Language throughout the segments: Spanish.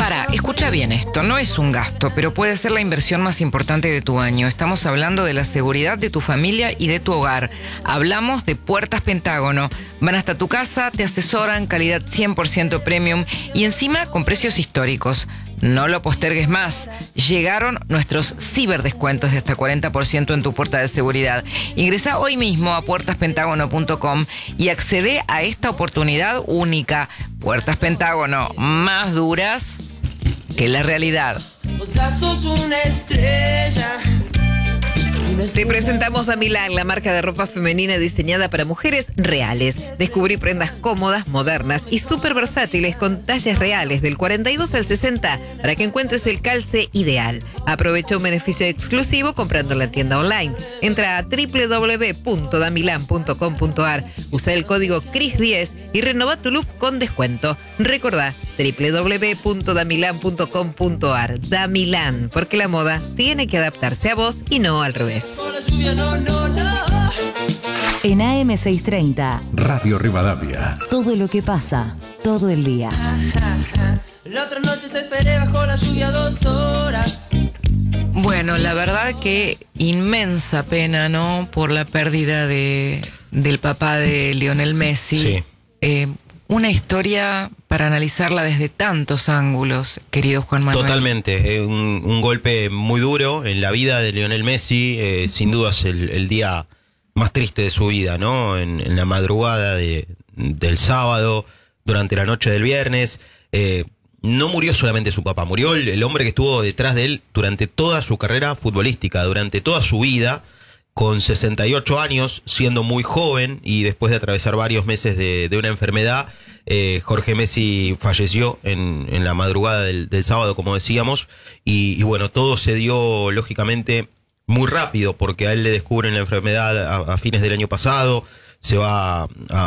Escucha bien esto, no es un gasto, pero puede ser la inversión más importante de tu año. Estamos hablando de la seguridad de tu familia y de tu hogar. Hablamos de Puertas Pentágono. Van hasta tu casa, te asesoran, calidad 100% premium y encima con precios históricos. No lo postergues más. Llegaron nuestros ciberdescuentos de hasta 40% en tu puerta de seguridad. Ingresa hoy mismo a puertaspentagono.com y accede a esta oportunidad única. Puertas Pentágono, más duras que la realidad. Sos una estrella. Te presentamos Damilan, la marca de ropa femenina diseñada para mujeres reales. Descubrí prendas cómodas, modernas y súper versátiles con talles reales del 42 al 60 para que encuentres el calce ideal. Aprovecha un beneficio exclusivo comprando en la tienda online. Entra a www.damilan.com.ar, usa el código CRIS10 y renova tu look con descuento. Recordá, www.damilan.com.ar. Damilan, porque la moda tiene que adaptarse a vos y no al revés. En AM630, Radio Rivadavia. todo lo que pasa, todo el día. La otra noche te esperé bajo la lluvia 2 horas. Bueno, la verdad que inmensa pena, ¿no? Por la pérdida del papá de Lionel Messi. Sí. Una historia para analizarla desde tantos ángulos, querido Juan Manuel. Totalmente, un golpe muy duro en la vida de Lionel Messi, sin dudas el día más triste de su vida, ¿no? En la madrugada del sábado, durante la noche del viernes. No murió solamente su papá, murió el hombre que estuvo detrás de él durante toda su carrera futbolística, durante toda su vida, con 68 años, siendo muy joven y después de atravesar varios meses de una enfermedad. Jorge Messi falleció en la madrugada del sábado, como decíamos, y bueno, todo se dio lógicamente muy rápido, porque a él le descubren la enfermedad a fines del año pasado. Se va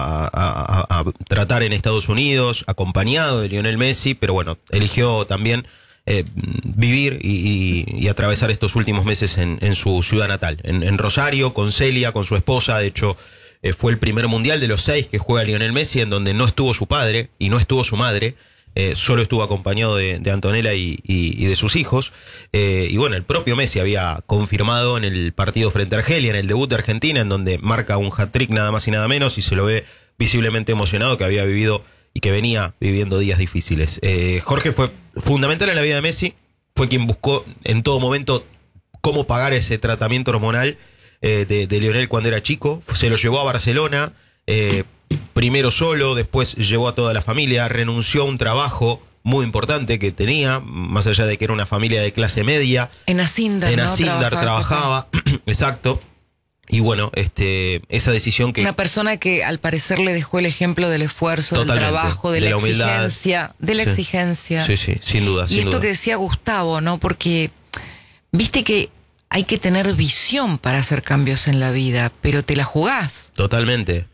a tratar en Estados Unidos, acompañado de Lionel Messi, pero bueno, eligió también vivir y atravesar estos últimos meses en su ciudad natal, en Rosario, con Celia, con su esposa. De hecho, fue el primer mundial de los 6 que juega Lionel Messi, en donde no estuvo su padre y no estuvo su madre. Solo estuvo acompañado de Antonella y de sus hijos. Y bueno, el propio Messi había confirmado en el partido frente a Argelia, en el debut de Argentina, en donde marca un hat-trick nada más y nada menos, y se lo ve visiblemente emocionado, que había vivido y que venía viviendo días difíciles. Jorge fue fundamental en la vida de Messi, fue quien buscó en todo momento cómo pagar ese tratamiento hormonal de Lionel cuando era chico. Se lo llevó a Barcelona, primero solo, después llevó a toda la familia, renunció a un trabajo muy importante que tenía, más allá de que era una familia de clase media. En Acindar, En ¿no? Acindar trabajaba, exacto. Y bueno, esa decisión que... Una persona que al parecer le dejó el ejemplo del esfuerzo, Totalmente, del trabajo, de de la la humildad. exigencia, de la Sí. exigencia. Sí, sí, sin duda, Y sin esto duda. que decía Gustavo, ¿no? Porque viste que hay que tener visión para hacer cambios en la vida, pero te la jugás. Totalmente.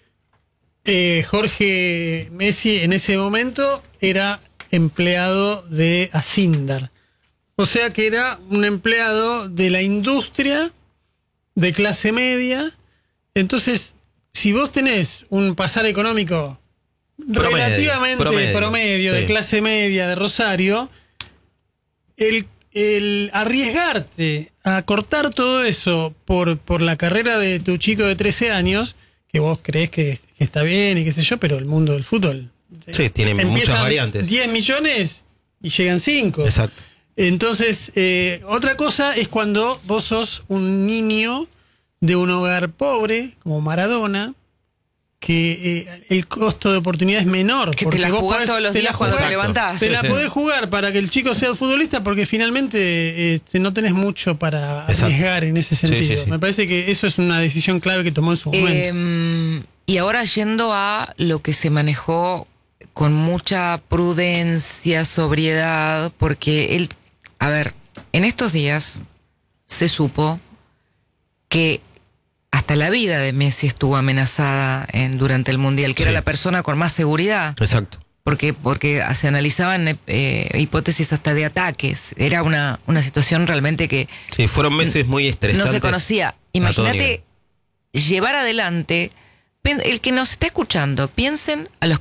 Jorge Messi en ese momento era empleado de Acindar. O sea que era un empleado de la industria de clase media. Entonces, si vos tenés un pasar económico relativamente promedio sí. de clase media de Rosario, el arriesgarte a cortar todo eso por la carrera de tu chico de 13 años, que vos creés que está bien y qué sé yo, pero el mundo del fútbol Sí, tiene muchas empiezan variantes. 10 millones y llegan 5. Exacto. Entonces, otra cosa es cuando vos sos un niño de un hogar pobre, como Maradona, que el costo de oportunidad es menor. Que te la vos jugás podés- todos los te días la cuando te jugás- levantás. Te Sí, la sí. podés jugar para que el chico sea futbolista, porque finalmente no tenés mucho para Exacto. arriesgar en ese Sí, sentido. sí, sí. Me parece que eso es una decisión clave que tomó en su momento. Y ahora yendo a lo que se manejó con mucha prudencia, sobriedad, porque él, a ver, en estos días se supo que hasta la vida de Messi estuvo amenazada durante el Mundial, que Sí. era la persona con más seguridad, Exacto. porque se analizaban hipótesis hasta de ataques. Era una situación realmente que Sí, fueron meses muy estresantes. no se conocía. a todo Imagínate nivel. llevar adelante. El que nos está escuchando, piensen a los